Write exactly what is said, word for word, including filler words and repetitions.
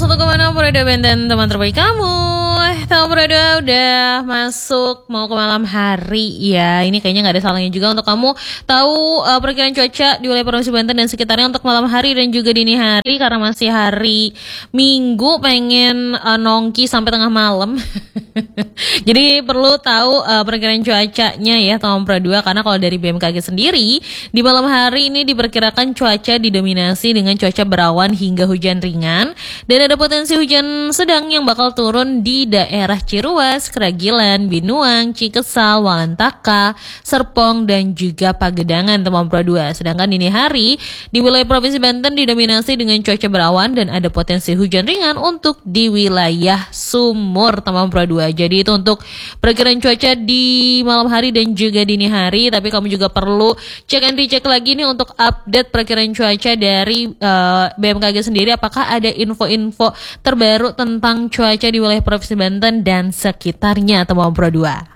satu koma enam Pro dua Benten, teman terbaik kamu. Teman Pro dua udah masuk mau ke malam hari ya. Ini kayaknya gak ada salahnya juga untuk kamu tahu uh, perkiraan cuaca di wilayah Provinsi Banten dan sekitarnya untuk malam hari dan juga dini hari. Karena masih hari Minggu, pengen uh, nongki sampai tengah malam. Jadi perlu tahu uh, perkiraan cuacanya ya teman Pro dua. Karena kalau dari B M K G sendiri, di malam hari ini diperkirakan cuaca didominasi dengan cuaca berawan hingga hujan ringan. Dan ada potensi hujan sedang yang bakal turun di daerah Ciruas, Keragilan, Binuang, Cikesal, Walantaka, Serpong, dan juga Pagedangan teman Pro dua. Sedangkan dini hari di wilayah Provinsi Banten didominasi dengan cuaca berawan dan ada potensi hujan ringan untuk di wilayah Sumur teman Pro dua. Jadi itu untuk perkiraan cuaca di malam hari dan juga dini hari. Tapi kamu juga perlu cek and recheck lagi nih untuk update perkiraan cuaca dari uh, B M K G sendiri. Apakah ada info-info terbaru tentang cuaca di wilayah Provinsi Banten dan sekitarnya teman Pro dua.